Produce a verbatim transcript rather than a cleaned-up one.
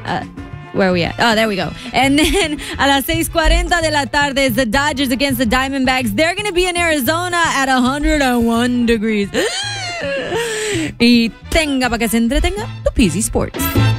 Uh, where are we at? Oh, there we go. And then a las seis cuarenta de la tarde is the Dodgers against the Diamondbacks. They're going to be in Arizona at one hundred one degrees. Y tenga para que se entretenga tu P Z Sports.